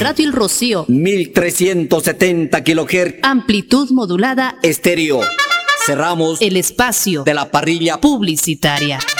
Radio El Rocío, 1370 kHz, amplitud modulada, estéreo. Cerramos el espacio de la parrilla publicitaria.